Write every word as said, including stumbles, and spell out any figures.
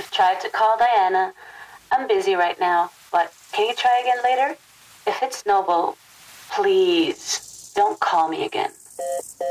you've tried to call Diana. I'm busy right now, but can you try again later? If it's Noble, please don't call me again.